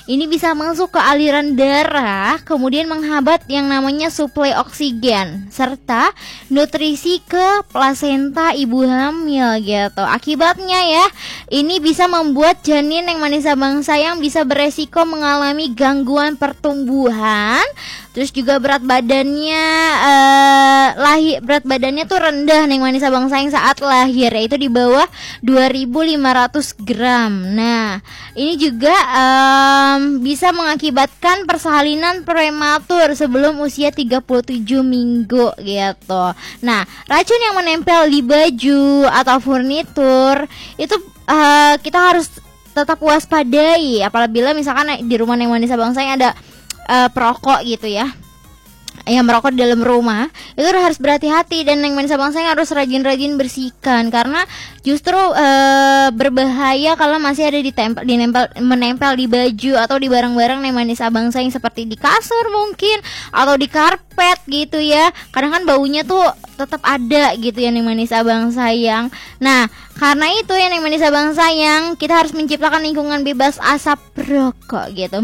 Ini bisa masuk ke aliran darah, kemudian menghambat yang namanya suplai oksigen serta nutrisi ke plasenta ibu hamil gitu. Akibatnya ya, ini bisa membuat janin yang manis abang sayang bisa beresiko mengalami gangguan pertumbuhan. Terus juga berat badannya berat badannya tuh rendah neng manis abang sayang saat lahir, yaitu di bawah 2.500 gram. Nah, ini juga bisa mengakibatkan persalinan prematur sebelum usia 37 minggu gitu. Nah, racun yang menempel di baju atau furnitur itu kita harus tetap waspadai apabila misalkan di rumah neng manis abang sayang ada perokok gitu ya, yang merokok di dalam rumah, itu harus berhati-hati dan yang manis abang sayang harus rajin-rajin bersihkan karena justru berbahaya kalau masih ada menempel di baju atau di barang-barang yang manis abang sayang seperti di kasur mungkin atau di karpet gitu ya. Kadang kan baunya tuh tetap ada gitu ya yang manis abang sayang. Nah, karena itu yang manis abang sayang, kita harus menciptakan lingkungan bebas asap rokok gitu.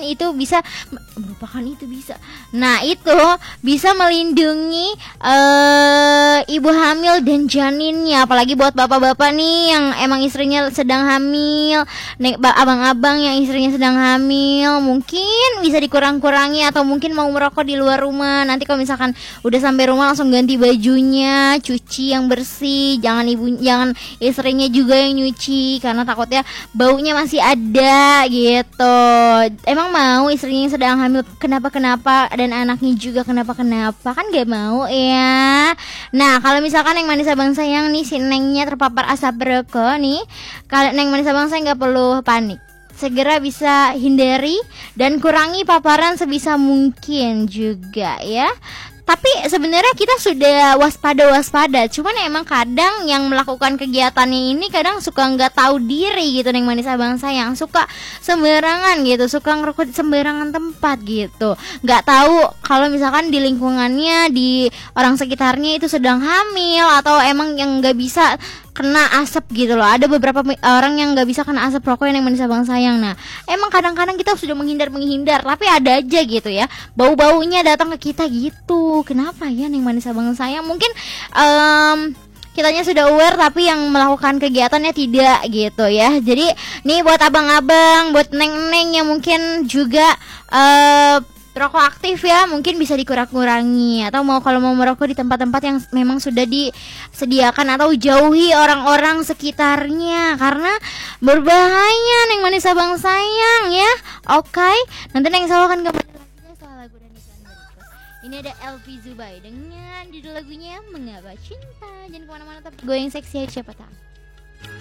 Nah, itu bisa melindungi ibu hamil dan janinnya, apalagi buat bapak-bapak nih yang emang istrinya sedang hamil, abang-abang yang istrinya sedang hamil, mungkin bisa dikurang-kurangi atau mungkin mau merokok di luar rumah. Nanti kalau misalkan udah sampai rumah langsung ganti bajunya, cuci yang bersih, jangan istrinya juga yang nyuci karena takutnya baunya masih ada gitu. Emang mau istrinya yang sedang hamil kenapa dan anaknya juga kenapa kan gak mau ya. Nah, kalau misalkan yang manis abang sayang nih si nengnya terpapar asap rokok nih, kalau neng manis abang sayang gak perlu panik, segera bisa hindari dan kurangi paparan sebisa mungkin juga ya. Tapi sebenarnya kita sudah waspada, cuman emang kadang yang melakukan kegiatannya ini kadang suka nggak tahu diri gitu neng manis abang sayang, suka sembarangan gitu, suka ngerokok di sembarangan tempat gitu, nggak tahu kalau misalkan di lingkungannya, di orang sekitarnya itu sedang hamil atau emang yang nggak bisa kena asap gitu loh. Ada beberapa orang yang nggak bisa kena asap rokok yang manis abang sayang. Nah, emang kadang-kadang kita sudah menghindar, tapi ada aja gitu ya bau-baunya datang ke kita gitu. Kenapa ya yang manis abang sayang? Mungkin kitanya sudah aware tapi yang melakukan kegiatannya tidak gitu ya. Jadi nih buat abang-abang, buat neng-neng yang mungkin juga rokok aktif ya, mungkin bisa dikurang-kurangi atau kalau mau merokok di tempat-tempat yang memang sudah disediakan atau jauhi orang-orang sekitarnya karena berbahaya neng manis abang sayang ya. Oke, nanti neng Sawa akan kembali lagi soal lagu dan iklan berikut. Ini ada Elvi Zubai dengan judul lagunya Mengapa Cinta. Jangan kemana-mana, tapi gue yang seksi aja siapa tahu.